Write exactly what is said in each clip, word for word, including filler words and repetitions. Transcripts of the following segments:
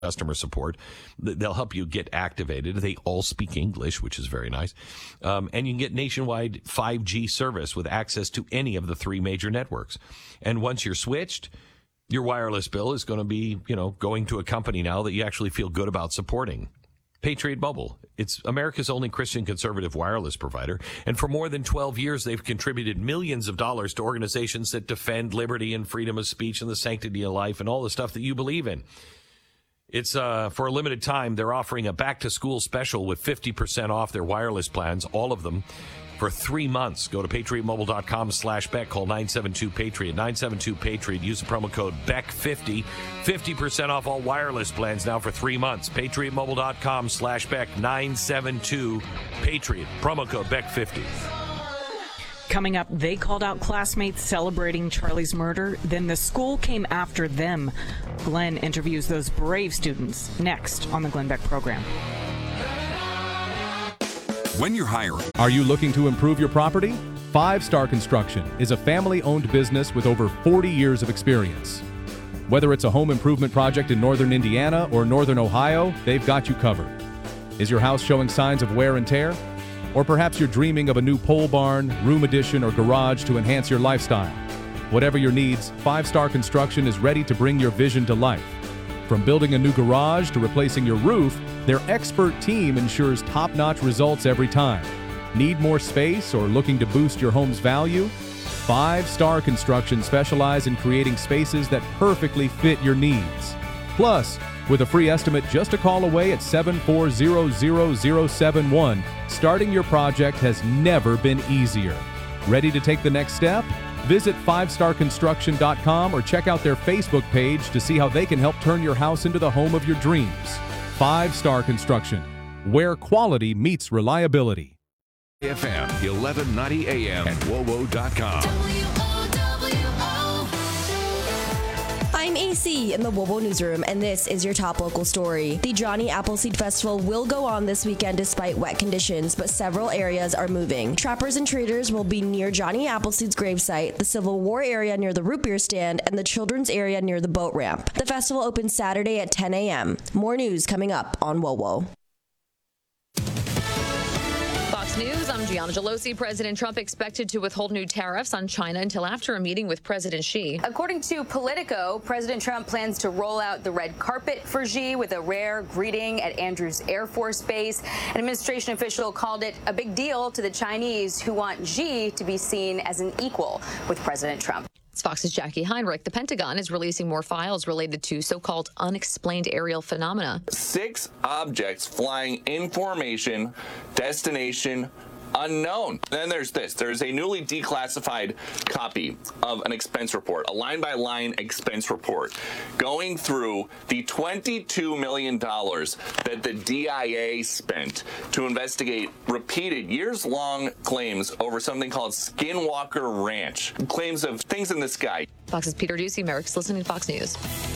customer support. They'll help you get activated. They all speak English, which is very nice. Um, and you can get nationwide five G service with access to any of the three major networks. And once you're switched, your wireless bill is going to be, you know, going to a company now that you actually feel good about supporting. Patriot Mobile. It's America's only Christian conservative wireless provider. And for more than twelve years, they've contributed millions of dollars to organizations that defend liberty and freedom of speech and the sanctity of life and all the stuff that you believe in. It's uh, for a limited time, they're offering a back-to-school special with fifty percent off their wireless plans, all of them, for three months. Go to patriotmobile.com slash Beck. Call nine seven two Patriot. nine seven two Patriot. Use the promo code Beck fifty. fifty percent off all wireless plans now for three months. patriotmobile.com slash Beck. nine seven two Patriot. Promo code Beck fifty. Coming up, they called out classmates celebrating Charlie's murder. Then the school came after them. Glenn interviews those brave students next on the Glenn Beck program. When you're hiring, are you looking to improve your property? Five Star Construction is a family-owned business with over forty years of experience. Whether it's a home improvement project in northern Indiana or northern Ohio, they've got you covered. Is your house showing signs of wear and tear? Or perhaps you're dreaming of a new pole barn, room addition, or garage to enhance your lifestyle. Whatever your needs, Five Star Construction is ready to bring your vision to life. From building a new garage to replacing your roof, their expert team ensures top-notch results every time. Need more space or looking to boost your home's value? Five Star Construction specializes in creating spaces that perfectly fit your needs. Plus, with a free estimate just a call away at seven four zero zero zero seven one, starting your project has never been easier. Ready to take the next step? Visit five star construction dot com or check out their Facebook page to see how they can help turn your house into the home of your dreams. Five Star Construction, where quality meets reliability. F M eleven ninety A M and W O W O dot com. I'm A C in the W O W O Newsroom, and this is your top local story. The Johnny Appleseed Festival will go on this weekend despite wet conditions, but several areas are moving. Trappers and traders will be near Johnny Appleseed's gravesite, the Civil War area near the root beer stand, and the children's area near the boat ramp. The festival opens Saturday at ten a.m. More news coming up on W O W O. Fox News, I'm Gianna Gelosi. President Trump expected to withhold new tariffs on China until after a meeting with President Xi. According to Politico, President Trump plans to roll out the red carpet for Xi with a rare greeting at Andrews Air Force Base. An administration official called it a big deal to the Chinese, who want Xi to be seen as an equal with President Trump. It's Fox's Jackie Heinrich. The Pentagon is releasing more files related to so-called unexplained aerial phenomena. Six objects flying in formation, destination unknown. Then there's this. There's a newly declassified copy of an expense report, a line-by-line expense report, going through the twenty-two million dollars that the D I A spent to investigate repeated years-long claims over something called Skinwalker Ranch, claims of things in the sky. Fox's Peter Ducey. Merrick's listening to Fox News.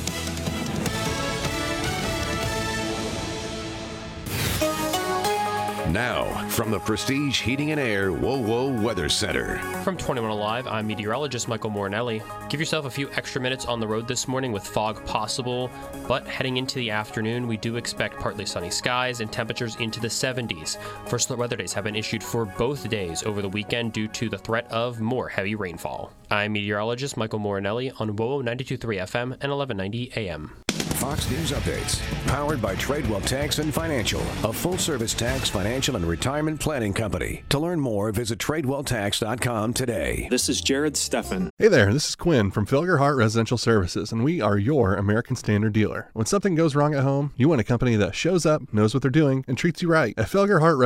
Now, from the Prestige Heating and Air W O W O Weather Center. From twenty-one Alive, I'm meteorologist Michael Morinelli. Give yourself a few extra minutes on the road this morning with fog possible, but heading into the afternoon, we do expect partly sunny skies and temperatures into the seventies. First alert weather days have been issued for both days over the weekend due to the threat of more heavy rainfall. I'm meteorologist Michael Morinelli on W O W O ninety-two point three F M and eleven ninety A M. Fox News Updates, powered by Tradewell Tax and Financial, a full-service tax, financial, and retirement planning company. To learn more, visit tradewell tax dot com today. This is Jared Steffen. Hey there, this is Quinn from Felgerhart Residential Services, and we are your American Standard dealer. When something goes wrong at home, you want a company that shows up, knows what they're doing, and treats you right. At Felgerhart